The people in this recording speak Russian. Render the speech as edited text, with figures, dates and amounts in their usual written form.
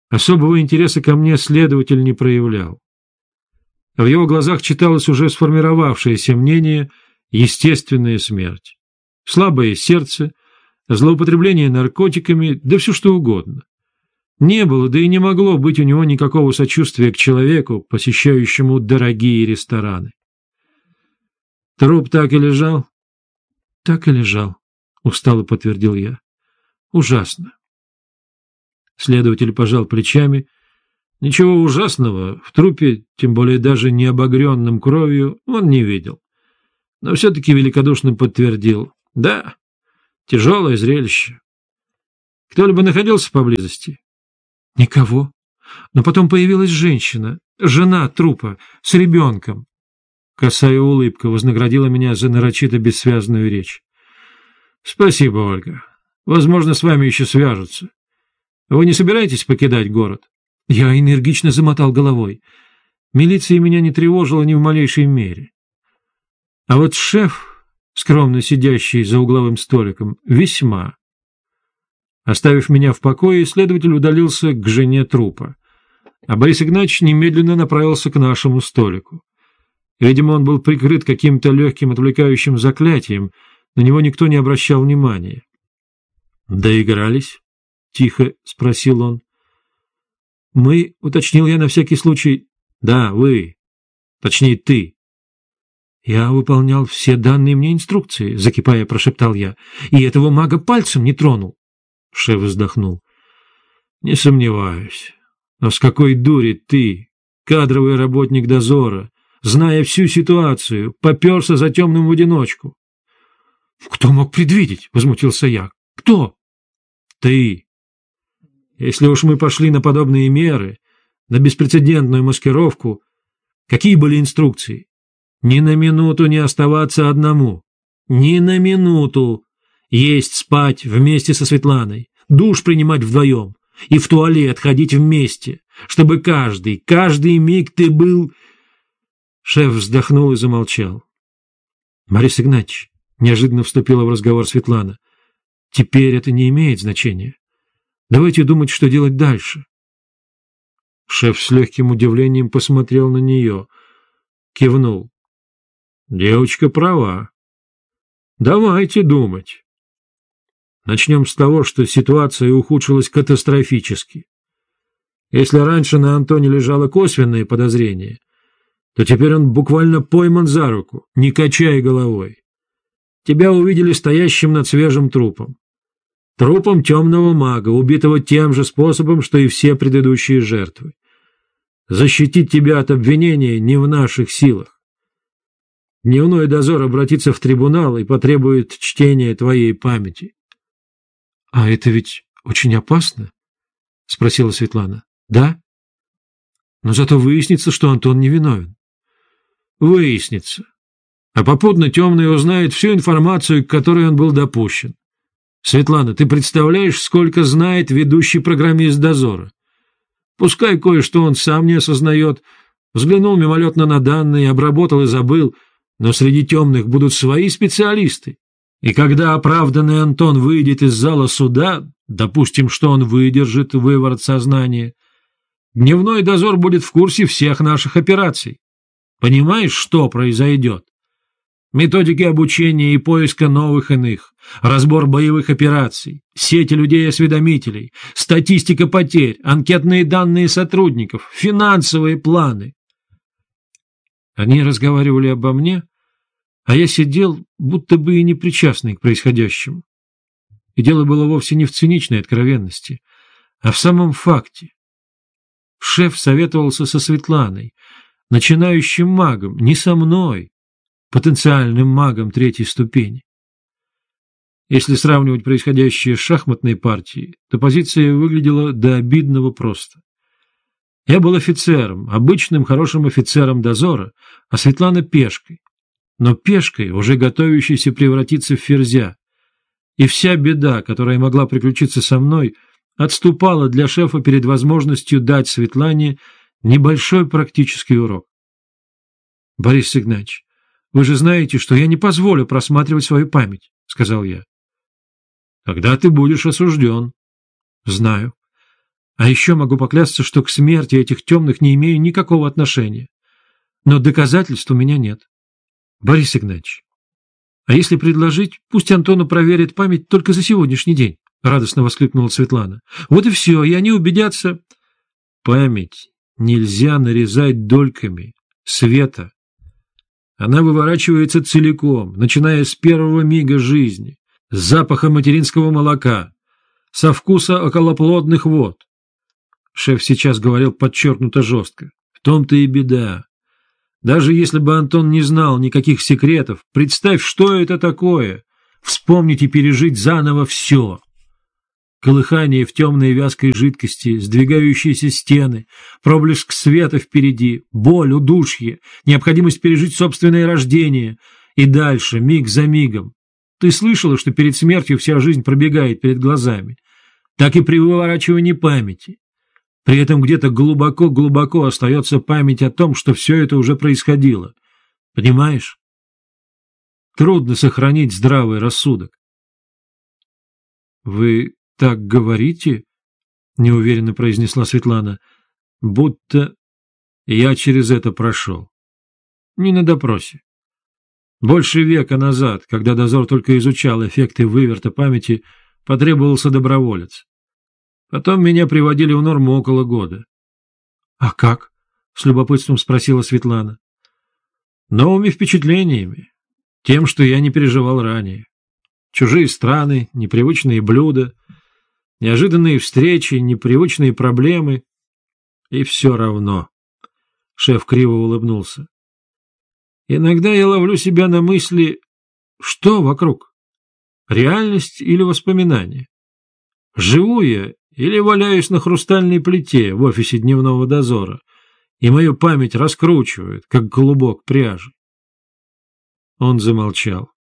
Особого интереса ко мне следователь не проявлял. В его глазах читалось уже сформировавшееся мнение «естественная смерть». Слабое сердце, злоупотребление наркотиками, да все что угодно. Не было, да и не могло быть у него никакого сочувствия к человеку, посещающему дорогие рестораны. Труп так и лежал? Так и лежал, устало подтвердил я. Ужасно. Следователь пожал плечами. Ничего ужасного в трупе, тем более даже не обогренном кровью, он не видел. Но все-таки великодушно подтвердил. Да, тяжелое зрелище. Кто-либо находился поблизости? Никого. Но потом появилась женщина, жена трупа, с ребенком. Косая улыбка вознаградила меня за нарочито бессвязную речь. Спасибо, Ольга. Возможно, с вами еще свяжутся. Вы не собираетесь покидать город? Я энергично замотал головой. Милиция меня не тревожила ни в малейшей мере. А вот шеф, скромно сидящий за угловым столиком, весьма. Оставив меня в покое, следователь удалился к жене трупа, а Борис Игнатьевич немедленно направился к нашему столику. Видимо, он был прикрыт каким-то легким отвлекающим заклятием, на него никто не обращал внимания. «Доигрались?» — тихо спросил он. «Мы», — уточнил я на всякий случай. «Да, вы. Точнее, ты». «Я выполнял все данные мне инструкции», — закипая, прошептал я, — «и этого мага пальцем не тронул». Шеф вздохнул. «Не сомневаюсь. Но с какой дури ты, кадровый работник дозора, зная всю ситуацию, попёрся за темным в одиночку?» «Кто мог предвидеть?» — возмутился я. «Кто?» «Ты. Если уж мы пошли на подобные меры, на беспрецедентную маскировку, какие были инструкции? Ни на минуту не оставаться одному. Ни на минуту. Есть, спать вместе со Светланой, душ принимать вдвоем и в туалет ходить вместе, чтобы каждый миг ты был...» Шеф вздохнул и замолчал. «Борис Игнатьевич», — неожиданно вступила в разговор Светлана, — «теперь это не имеет значения. Давайте думать, что делать дальше». Шеф с легким удивлением посмотрел на нее, кивнул. «Девочка права. Давайте думать. Начнем с того, что ситуация ухудшилась катастрофически. Если раньше на Антоне лежало косвенное подозрение, то теперь он буквально пойман за руку, не качая головой. Тебя увидели стоящим над свежим трупом. Трупом темного мага, убитого тем же способом, что и все предыдущие жертвы. Защитить тебя от обвинения не в наших силах. Дневной дозор обратится в трибунал и потребует чтения твоей памяти». «А это ведь очень опасно?» — спросила Светлана. «Да? Но зато выяснится, что Антон невиновен». «Выяснится. А попутно темный узнает всю информацию, к которой он был допущен. Светлана, ты представляешь, сколько знает ведущий программист дозора? Пускай кое-что он сам не осознает, взглянул мимолетно на данные, обработал и забыл, но среди темных будут свои специалисты. И когда оправданный Антон выйдет из зала суда, допустим, что он выдержит выворот сознания, дневной дозор будет в курсе всех наших операций. Понимаешь, что произойдет? Методики обучения и поиска новых иных, разбор боевых операций, сети людей-осведомителей, статистика потерь, анкетные данные сотрудников, финансовые планы. Они разговаривали обо мне, а я сидел, будто бы и не причастный к происходящему. И дело было вовсе не в циничной откровенности, а в самом факте. Шеф советовался со Светланой, начинающим магом, не со мной, потенциальным магом третьей ступени. Если сравнивать происходящее с шахматной партией, то позиция выглядела до обидного просто. Я был офицером, обычным хорошим офицером дозора, а Светлана — пешкой. Но пешкой, уже готовящейся превратиться в ферзя. И вся беда, которая могла приключиться со мной, отступала для шефа перед возможностью дать Светлане небольшой практический урок. — Борис Игнатьевич, вы же знаете, что я не позволю просматривать свою память, — сказал я. — Тогда ты будешь осужден. — Знаю. А еще могу поклясться, что к смерти этих темных не имею никакого отношения. Но доказательств у меня нет. Борис Игнатьевич, а если предложить, пусть Антону проверит память только за сегодняшний день, — радостно воскликнула Светлана. Вот и все, и они убедятся. Память нельзя нарезать дольками, Света. Она выворачивается целиком, начиная с первого мига жизни, с запаха материнского молока, со вкуса околоплодных вод. Шеф сейчас говорил подчеркнуто жестко. В том-то и беда. Даже если бы Антон не знал никаких секретов, представь, что это такое. Вспомнить и пережить заново все. Колыхание в темной вязкой жидкости, сдвигающиеся стены, проблеск света впереди, боль, удушье, необходимость пережить собственное рождение и дальше, миг за мигом. Ты слышала, что перед смертью вся жизнь пробегает перед глазами? Так и при выворачивании памяти. При этом где-то глубоко-глубоко остается память о том, что все это уже происходило. Понимаешь? Трудно сохранить здравый рассудок. — Вы так говорите? — неуверенно произнесла Светлана. — Будто я через это прошел. Не на допросе. Больше века назад, когда дозор только изучал эффекты выверта памяти, потребовался доброволец. Потом меня приводили в норму около года. — А как? — с любопытством спросила Светлана. — Новыми впечатлениями, тем, что я не переживал ранее. Чужие страны, непривычные блюда, неожиданные встречи, непривычные проблемы. И все равно. Шеф криво улыбнулся. Иногда я ловлю себя на мысли, что вокруг? Реальность или воспоминание? Живу я или валяюсь на хрустальной плите в офисе дневного дозора, и мою память раскручивают, как клубок пряжи? Он замолчал.